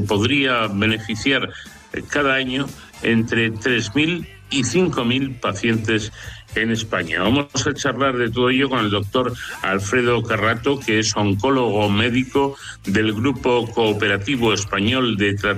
podría beneficiar cada año entre 3.000 y 5.000 pacientes en España. Vamos a charlar de todo ello con el doctor Alfredo Carrato, que es oncólogo médico del Grupo Cooperativo Español de Tratamiento